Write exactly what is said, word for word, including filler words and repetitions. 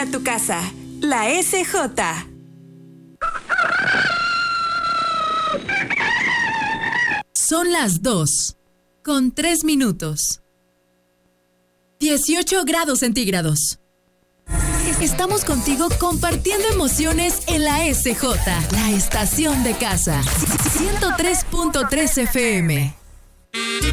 a tu casa. La S J. Son las dos, con tres minutos. dieciocho grados centígrados. Estamos contigo compartiendo emociones en la S J, la estación de casa. ciento tres punto tres F M.